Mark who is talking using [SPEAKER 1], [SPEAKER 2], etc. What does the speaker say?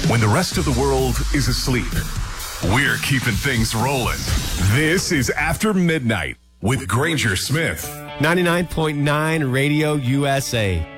[SPEAKER 1] When the rest of the world is asleep, we're keeping things rolling. This is After Midnight with Granger Smith.
[SPEAKER 2] 99.9 Radio USA.